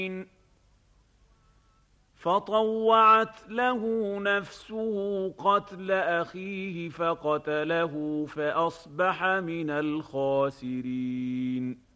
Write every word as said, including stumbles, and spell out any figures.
فطوعت له نفسه قتل أخيه فقتله فأصبح من الخاسرين.